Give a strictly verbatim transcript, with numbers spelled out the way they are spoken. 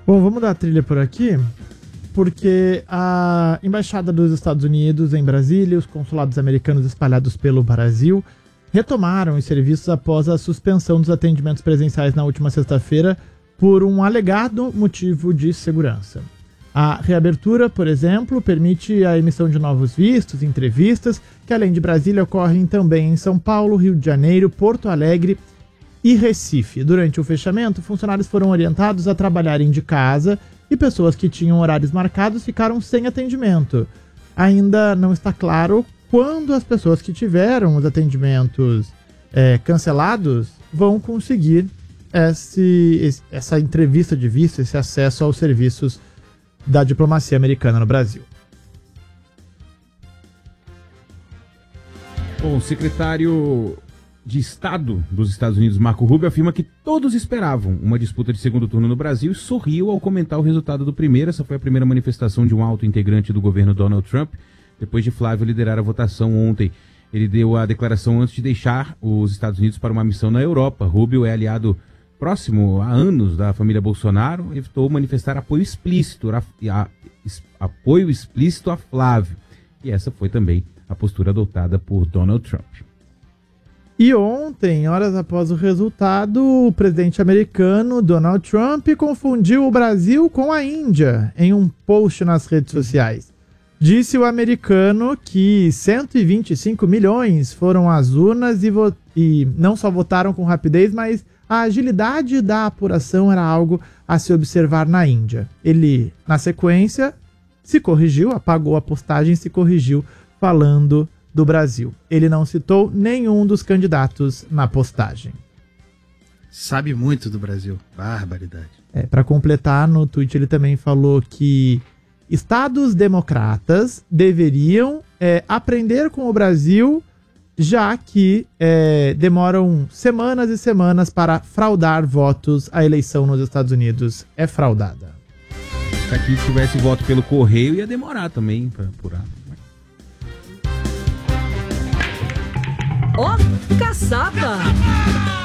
Bom, vamos dar a trilha por aqui, porque a Embaixada dos Estados Unidos em Brasília e os consulados americanos espalhados pelo Brasil retomaram os serviços após a suspensão dos atendimentos presenciais na última sexta-feira por um alegado motivo de segurança. A reabertura, por exemplo, permite a emissão de novos vistos, entrevistas, que além de Brasília ocorrem também em São Paulo, Rio de Janeiro, Porto Alegre e Recife. Durante o fechamento, funcionários foram orientados a trabalharem de casa e pessoas que tinham horários marcados ficaram sem atendimento. Ainda não está claro quando as pessoas que tiveram os atendimentos é, cancelados vão conseguir esse, essa entrevista de visto, esse acesso aos serviços da diplomacia americana no Brasil. Bom, o secretário de Estado dos Estados Unidos, Marco Rubio, afirma que todos esperavam uma disputa de segundo turno no Brasil e sorriu ao comentar o resultado do primeiro. Essa foi a primeira manifestação de um alto integrante do governo Donald Trump, depois de Flávio liderar a votação ontem. Ele deu a declaração antes de deixar os Estados Unidos para uma missão na Europa. Rubio é aliado próximo há anos da família Bolsonaro, evitou manifestar apoio explícito a, a, apoio explícito a Flávio. E essa foi também a postura adotada por Donald Trump. E ontem, horas após o resultado, o presidente americano Donald Trump confundiu o Brasil com a Índia em um post nas redes sociais. Disse o americano que cento e vinte e cinco milhões foram às urnas e, vo- e não só votaram com rapidez, mas a agilidade da apuração era algo a se observar na Índia. Ele, na sequência, se corrigiu, apagou a postagem e se corrigiu falando do Brasil. Ele não citou nenhum dos candidatos na postagem. Sabe muito do Brasil. Barbaridade. É, para completar, no tweet ele também falou que estados democratas deveriam é, aprender com o Brasil, já que é, demoram semanas e semanas para fraudar votos. A eleição nos Estados Unidos é fraudada. Se aqui tivesse voto pelo correio, ia demorar também para apurar. Ó, caçapa!